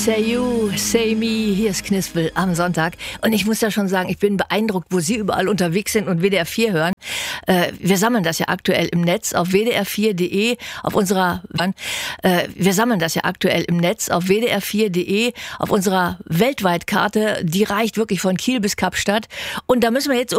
Say You, Say Me, hier ist Knispel am Sonntag. Und ich muss ja schon sagen, ich bin beeindruckt, wo Sie überall unterwegs sind und WDR 4 hören. Wir sammeln das ja aktuell im Netz auf wdr4.de, auf unserer WDR4.de, auf unserer Weltweitkarte. Die reicht wirklich von Kiel bis Kapstadt. Und da müssen wir jetzt